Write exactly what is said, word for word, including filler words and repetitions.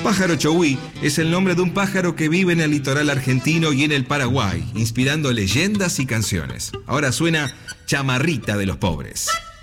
Pájaro Chowí es el nombre de un pájaro que vive en el litoral argentino y en el Paraguay, inspirando leyendas y canciones. Ahora suena Chamarrita de los Pobres.